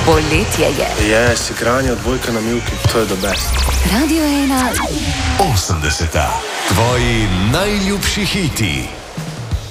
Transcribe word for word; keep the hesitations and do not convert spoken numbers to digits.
Poletje je. Je, si igranje odbojka na mivki, to je the best. Radio ena. osemdeseta. Tvoji najljubši hiti.